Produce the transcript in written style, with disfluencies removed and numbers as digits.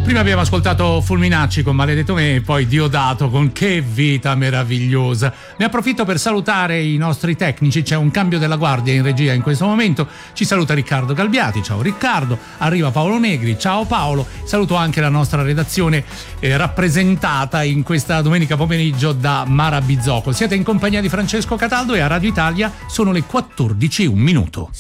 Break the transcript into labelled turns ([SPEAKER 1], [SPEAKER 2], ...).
[SPEAKER 1] Prima abbiamo ascoltato Fulminacci con Maledetto Me e poi Diodato con Che vita meravigliosa. Ne approfitto per salutare i nostri tecnici, c'è un cambio della guardia in regia in questo momento. Ci saluta Riccardo Galbiati, ciao Riccardo, arriva Paolo Negri, ciao Paolo. Saluto anche la nostra redazione rappresentata in questa domenica pomeriggio da Mara Bizzocco. Siete in compagnia di Francesco Cataldo e a Radio Italia sono le 14:01.